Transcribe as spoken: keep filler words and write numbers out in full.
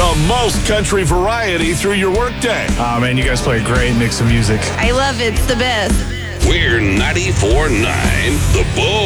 the most country variety through your workday. Oh, man, you guys play a great mix of music. I love it. It's the best. We're ninety-four point nine The Bull.